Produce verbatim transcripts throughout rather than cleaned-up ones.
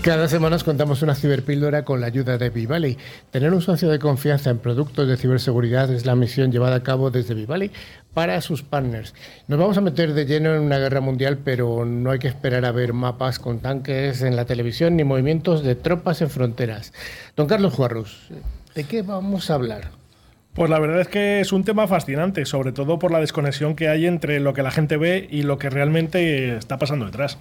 Cada semana os contamos una ciberpíldora con la ayuda de Vivali. Tener un socio de confianza en productos de ciberseguridad es la misión llevada a cabo desde Vivali para sus partners. Nos vamos a meter de lleno en una guerra mundial, pero no hay que esperar a ver mapas con tanques en la televisión ni movimientos de tropas en fronteras. Don Carlos Juarrus, ¿de qué vamos a hablar? Pues la verdad es que es un tema fascinante, sobre todo por la desconexión que hay entre lo que la gente ve y lo que realmente está pasando detrás.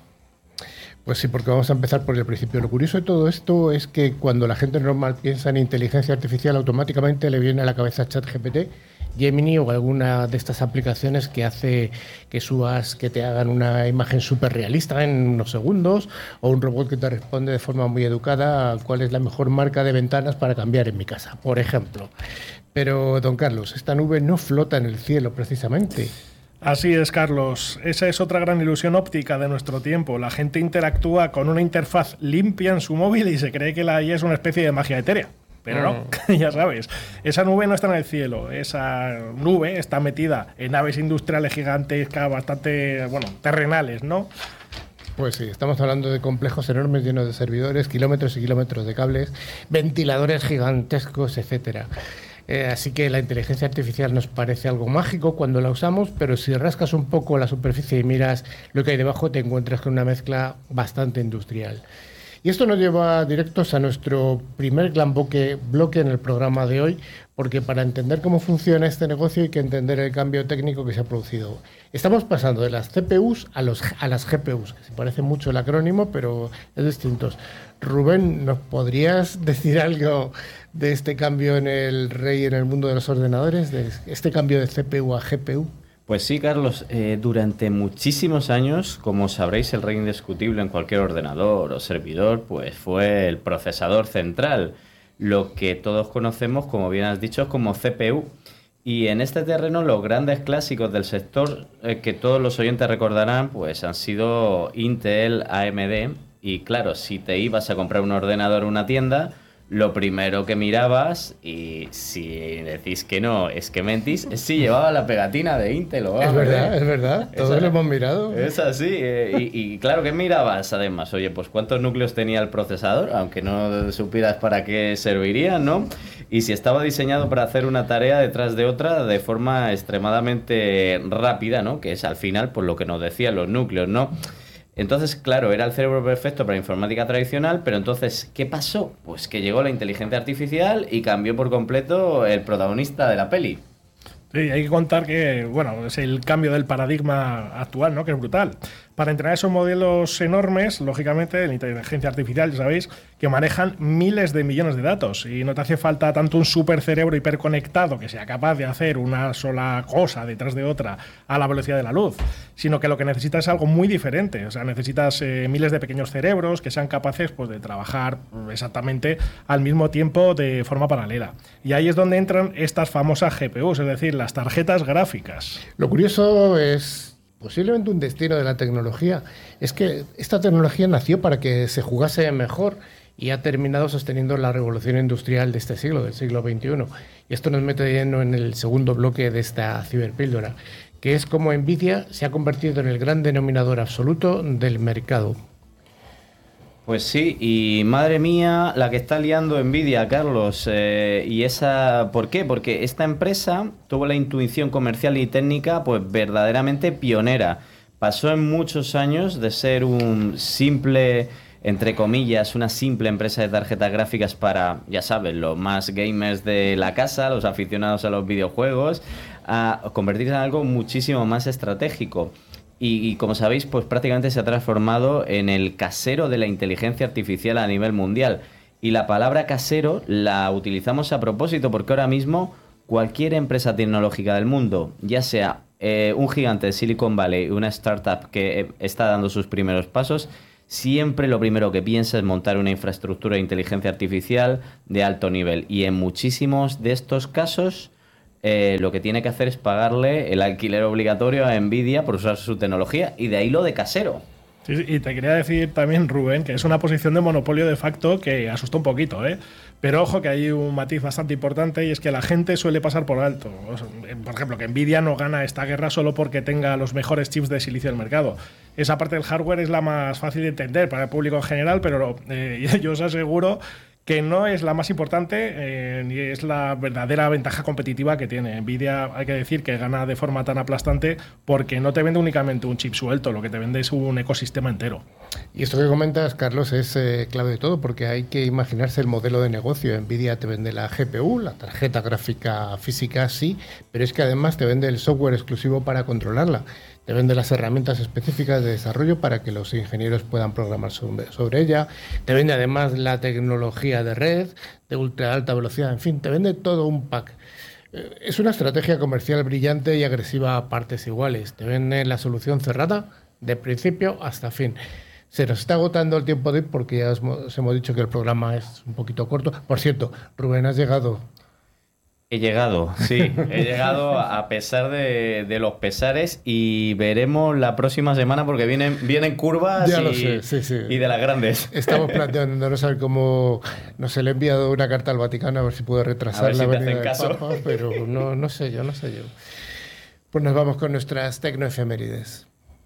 Pues sí, porque vamos a empezar por el principio. Lo curioso de todo esto es que cuando la gente normal piensa en inteligencia artificial, automáticamente le viene a la cabeza ChatGPT, Gemini o alguna de estas aplicaciones que hace que subas, que te hagan una imagen súper realista en unos segundos, o un robot que te responde de forma muy educada cuál es la mejor marca de ventanas para cambiar en mi casa, por ejemplo. Pero, don Carlos, esta nube no flota en el cielo precisamente. Así es, Carlos. Esa es otra gran ilusión óptica de nuestro tiempo. La gente interactúa con una interfaz limpia en su móvil y se cree que la I A es una especie de magia etérea. Pero no, mm. ya sabes, esa nube no está en el cielo. Esa nube está metida en naves industriales gigantescas, bastante, bueno, terrenales, ¿no? Pues sí, estamos hablando de complejos enormes llenos de servidores, kilómetros y kilómetros de cables, ventiladores gigantescos, etcétera. Eh, así que la inteligencia artificial nos parece algo mágico cuando la usamos, pero si rascas un poco la superficie y miras lo que hay debajo, te encuentras con una mezcla bastante industrial. Y esto nos lleva directos a nuestro primer gran bloque, bloque en el programa de hoy, porque para entender cómo funciona este negocio hay que entender el cambio técnico que se ha producido. Estamos pasando de las C P Us a, los, a las G P Us, que se parece mucho el acrónimo, pero es distinto. Rubén, ¿nos podrías decir algo de este cambio en el rey en el mundo de los ordenadores, de este cambio de C P U a G P U? Pues sí, Carlos, eh, durante muchísimos años, como sabréis, el rey indiscutible en cualquier ordenador o servidor, pues fue el procesador central, lo que todos conocemos, como bien has dicho, como C P U. Y en este terreno los grandes clásicos del sector, eh, que todos los oyentes recordarán, pues han sido Intel, A M D. Y claro, si te ibas a comprar un ordenador en una tienda, lo primero que mirabas, y si decís que no, es que mentís, es si llevaba la pegatina de Intel o A M D. Es verdad, es verdad, todos lo hemos mirado. Es así, eh, y, y claro, ¿qué mirabas además? Oye, pues ¿cuántos núcleos tenía el procesador? Aunque no supieras para qué serviría, ¿no? Y si estaba diseñado para hacer una tarea detrás de otra de forma extremadamente rápida, ¿no? Que es al final, pues lo que nos decían los núcleos, ¿no? Entonces, claro, era el cerebro perfecto para informática tradicional, pero entonces, ¿qué pasó? Pues que llegó la inteligencia artificial y cambió por completo el protagonista de la peli. Sí, hay que contar que, bueno, es el cambio del paradigma actual, ¿no? Que es brutal. Para entrenar esos modelos enormes, lógicamente, la inteligencia artificial, ya sabéis, que manejan miles de millones de datos y no te hace falta tanto un supercerebro hiperconectado que sea capaz de hacer una sola cosa detrás de otra a la velocidad de la luz, sino que lo que necesitas es algo muy diferente. O sea, necesitas eh, miles de pequeños cerebros que sean capaces, pues, de trabajar exactamente al mismo tiempo de forma paralela. Y ahí es donde entran estas famosas G P Us, es decir, las tarjetas gráficas. Lo curioso es posiblemente un destino de la tecnología. Es que esta tecnología nació para que se jugase mejor y ha terminado sosteniendo la revolución industrial de este siglo, del siglo veintiuno. Y esto nos mete de lleno en el segundo bloque de esta ciberpíldora, que es cómo Nvidia se ha convertido en el gran denominador absoluto del mercado. Pues sí, y madre mía, la que está liando Nvidia, Carlos. Eh, y esa, ¿por qué? Porque esta empresa tuvo la intuición comercial y técnica, pues verdaderamente pionera. Pasó en muchos años de ser un simple, entre comillas, una simple empresa de tarjetas gráficas para, ya sabes, los más gamers de la casa, los aficionados a los videojuegos, a convertirse en algo muchísimo más estratégico. Y, y como sabéis, pues prácticamente se ha transformado en el casero de la inteligencia artificial a nivel mundial. Y la palabra casero la utilizamos a propósito porque ahora mismo cualquier empresa tecnológica del mundo, ya sea eh, un gigante de Silicon Valley, una startup que eh, está dando sus primeros pasos, siempre lo primero que piensa es montar una infraestructura de inteligencia artificial de alto nivel. Y en muchísimos de estos casos, Eh, lo que tiene que hacer es pagarle el alquiler obligatorio a Nvidia por usar su tecnología, y de ahí lo de casero. Sí, sí, y te quería decir también, Rubén, que es una posición de monopolio de facto que asustó un poquito, ¿eh? Pero ojo que hay un matiz bastante importante y es que la gente suele pasar por alto. O sea, por ejemplo, que Nvidia no gana esta guerra solo porque tenga los mejores chips de silicio del mercado. Esa parte del hardware es la más fácil de entender para el público en general, pero eh, yo os aseguro que no es la más importante eh, ni es la verdadera ventaja competitiva que tiene. Nvidia, hay que decir que gana de forma tan aplastante porque no te vende únicamente un chip suelto, lo que te vende es un ecosistema entero. Y esto que comentas, Carlos, es eh, clave de todo, porque hay que imaginarse el modelo de negocio. Nvidia te vende la G P U, la tarjeta gráfica física, sí, pero es que además te vende el software exclusivo para controlarla. Te vende las herramientas específicas de desarrollo para que los ingenieros puedan programar sobre, sobre ella. Te vende además la tecnología de red, de ultra alta velocidad, en fin, te vende todo un pack. Eh, es una estrategia comercial brillante y agresiva a partes iguales. Te vende la solución cerrada de principio hasta fin. Se nos está agotando el tiempo de ir porque ya os, os hemos dicho que el programa es un poquito corto. Por cierto, Rubén, has llegado. He llegado, sí, he llegado a pesar de, de los pesares y veremos la próxima semana porque vienen, vienen curvas ya y, lo sé, sí, sí. y de las grandes. Estamos planteándonos a ver cómo nos le he enviado una carta al Vaticano a ver si puede retrasar si la te venida hacen del caso. Papa, pero no, no sé yo, no sé yo. Pues nos vamos con nuestras tecnoefemérides.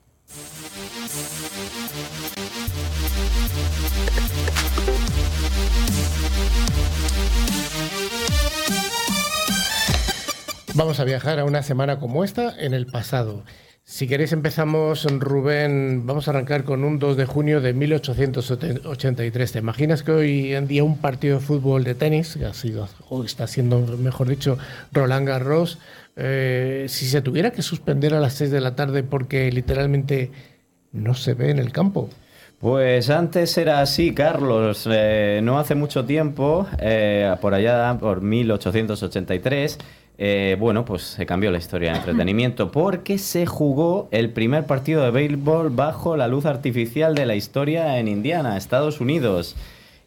Vamos a viajar a una semana como esta en el pasado. Si queréis empezamos, Rubén, vamos a arrancar con un dos de junio de mil ochocientos ochenta y tres. ¿Te imaginas que hoy en día un partido de fútbol de tenis, que ha sido, o está siendo, mejor dicho, Roland Garros, eh, si se tuviera que suspender a las seis de la tarde porque literalmente no se ve en el campo? Pues antes era así, Carlos. Eh, no hace mucho tiempo, eh, por allá, por mil ochocientos ochenta y tres... Eh, bueno, pues se cambió la historia de entretenimiento porque se jugó el primer partido de béisbol bajo la luz artificial de la historia en Indiana, Estados Unidos.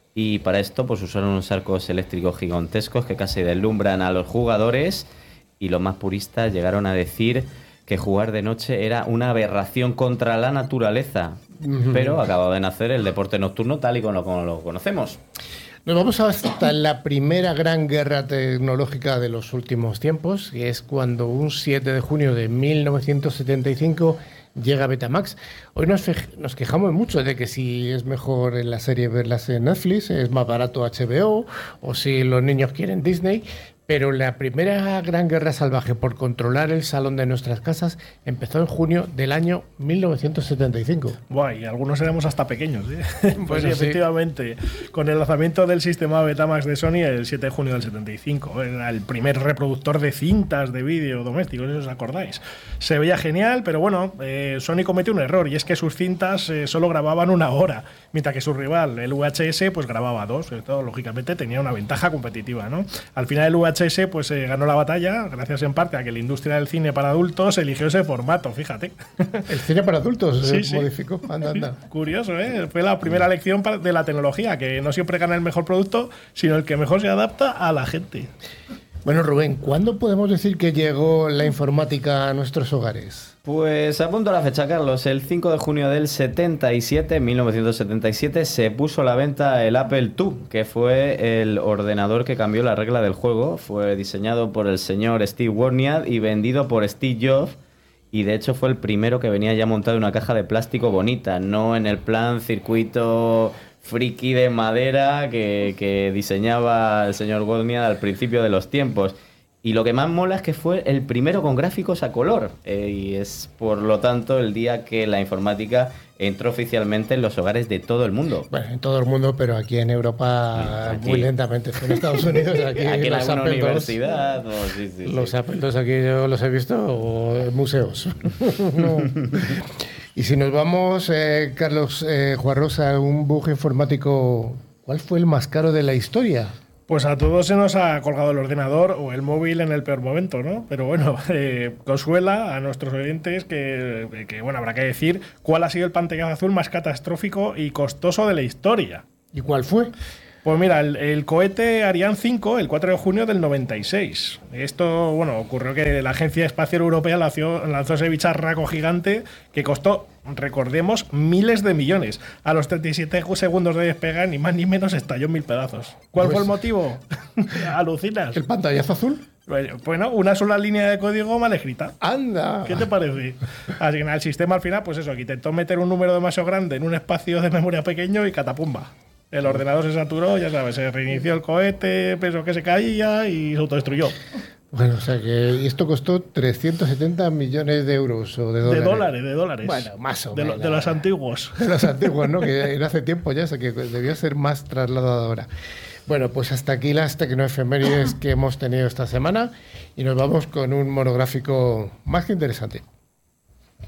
Y para esto pues usaron unos arcos eléctricos gigantescos que casi deslumbran a los jugadores y los más puristas llegaron a decir que jugar de noche era una aberración contra la naturaleza. Pero acaba de nacer el deporte nocturno tal y como lo, lo conocemos. Nos vamos hasta la primera gran guerra tecnológica de los últimos tiempos, que es cuando un siete de junio de mil novecientos setenta y cinco llega Betamax. Hoy nos, nos quejamos mucho de que si es mejor en la serie verlas en Netflix, es más barato H B O, o si los niños quieren Disney. Pero la primera gran guerra salvaje por controlar el salón de nuestras casas empezó en junio del año mil novecientos setenta y cinco. Guay, algunos éramos hasta pequeños, ¿eh? Pues Bueno, sí, sí. efectivamente. Con el lanzamiento del sistema Betamax de Sony el siete de junio del setenta y cinco. Era el primer reproductor de cintas de vídeo doméstico, si os acordáis. Se veía genial, pero bueno, eh, Sony cometió un error y es que sus cintas eh, solo grababan una hora, mientras que su rival, el U H S, pues grababa dos. Esto, lógicamente, tenía una ventaja competitiva, ¿no? Al final el U H S pues eh, ganó la batalla, gracias en parte a que la industria del cine para adultos eligió ese formato, fíjate. El cine para adultos se Sí, sí. modificó. Anda, anda. Curioso, ¿eh? Fue la primera lección pa- de la tecnología, que no siempre gana el mejor producto, sino el que mejor se adapta a la gente. Bueno, Rubén, ¿cuándo podemos decir que llegó la informática a nuestros hogares? Pues apunto la fecha, Carlos. El cinco de junio del setenta y siete, mil novecientos setenta y siete, se puso a la venta el Apple dos, que fue el ordenador que cambió la regla del juego. Fue diseñado por el señor Steve Wozniak y vendido por Steve Jobs. Y de hecho fue el primero que venía ya montado en una caja de plástico bonita, no en el plan circuito friki de madera que, que diseñaba el señor Wozniak al principio de los tiempos. Y lo que más mola es que fue el primero con gráficos a color. Eh, y es por lo tanto el día que la informática entró oficialmente en los hogares de todo el mundo. Bueno, en todo el mundo, pero aquí en Europa Aquí. muy lentamente. En Estados Unidos, aquí, Aquí en los alguna Apple dos, universidad. o- sí, sí, los sí. Apple dos aquí yo los he visto o en museos. No. Y si nos vamos, eh, Carlos eh, Juarrosa, un bug informático, ¿cuál fue el más caro de la historia? Pues a todos se nos ha colgado el ordenador o el móvil en el peor momento, ¿no? Pero bueno, eh, consuela a nuestros oyentes que, que, bueno, habrá que decir cuál ha sido el pantallazo azul más catastrófico y costoso de la historia. ¿Y cuál fue? Pues mira, el, el cohete Ariane cinco, el cuatro de junio del noventa y seis. Esto, bueno, ocurrió que la Agencia Espacial Europea lanzó, lanzó ese bicharraco gigante que costó, recordemos, miles de millones. A los treinta y siete segundos de despegar, ni más ni menos, estalló en mil pedazos. ¿Cuál Pues, fue el motivo? Alucinas. ¿El pantallazo azul? Bueno, una sola línea de código mal escrita. ¡Anda! ¿Qué te parece? Así que nada, el sistema al final, pues eso, que intentó meter un número demasiado grande en un espacio de memoria pequeño y catapumba. El ordenador se saturó, ya sabes, se reinició el cohete, pensó que se caía y se autodestruyó. Bueno, o sea que y esto costó trescientos setenta millones de euros o de dólares. De dólares, de dólares. Bueno, más o de menos. Lo, de los antiguos. De los antiguos, ¿no? Que era hace tiempo ya, o sea que debió ser más trasladado ahora. Bueno, pues hasta aquí las tecnoefemérides que hemos tenido esta semana y nos vamos con un monográfico más que interesante.